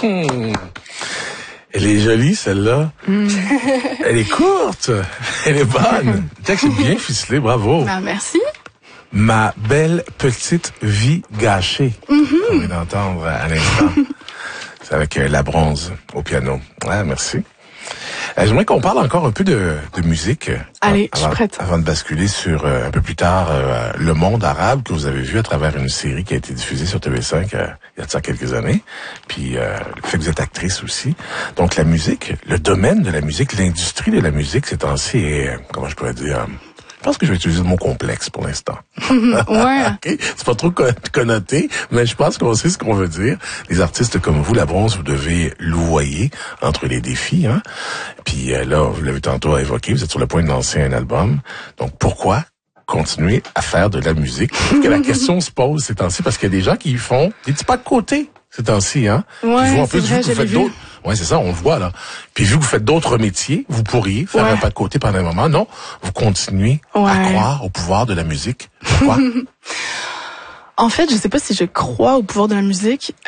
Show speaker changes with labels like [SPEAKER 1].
[SPEAKER 1] Elle est jolie, celle-là. Elle est courte. Elle est bonne. C'est bien ficelé, bravo.
[SPEAKER 2] Ah, merci.
[SPEAKER 1] Ma belle petite vie gâchée. On vient d'entendre à l'instant. C'est avec la bronze au piano. Ouais, merci. J'aimerais qu'on parle encore un peu de musique.
[SPEAKER 2] Allez, je suis prête.
[SPEAKER 1] Avant de basculer sur un peu plus tard le monde arabe que vous avez vu à travers une série qui a été diffusée sur TV5 il y a de ça quelques années. Puis le fait que vous êtes actrice aussi. Donc la musique, le domaine de la musique, l'industrie de la musique ces temps-ci est, comment je pourrais dire, je pense que je vais utiliser le mot complexe pour l'instant.
[SPEAKER 2] Ouais.
[SPEAKER 1] Okay. C'est pas trop connoté, mais je pense qu'on sait ce qu'on veut dire. Les artistes comme vous, la bronze, vous devez louvoyer entre les défis, hein. Puis là, vous l'avez tantôt évoqué, vous êtes sur le point de lancer un album. Donc pourquoi continuer à faire de la musique? Je trouve que la question se pose ces temps-ci parce qu'il y a des gens qui font des petits pas de côté ces temps-ci, hein.
[SPEAKER 2] Ouais,
[SPEAKER 1] en plus,
[SPEAKER 2] c'est vrai,
[SPEAKER 1] vu que vous faites d'autres. Ouais, c'est ça, on le voit, là. Puis vu que vous faites d'autres métiers, vous pourriez faire un pas de côté pendant un moment. Non, vous continuez à croire au pouvoir de la musique. Pourquoi?
[SPEAKER 2] En fait, je sais pas si je crois au pouvoir de la musique.